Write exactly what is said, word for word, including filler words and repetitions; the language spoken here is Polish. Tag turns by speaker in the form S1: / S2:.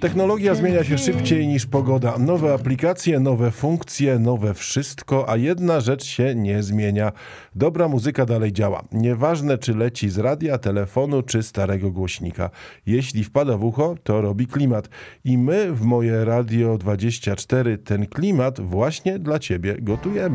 S1: Technologia zmienia się szybciej niż pogoda. Nowe aplikacje, nowe funkcje, nowe wszystko, a jedna rzecz się nie zmienia. Dobra muzyka dalej działa. Nieważne, czy leci z radia, telefonu, czy starego głośnika. Jeśli wpada w ucho, to robi klimat. I my w Moje Radio dwadzieścia cztery ten klimat właśnie dla Ciebie gotujemy.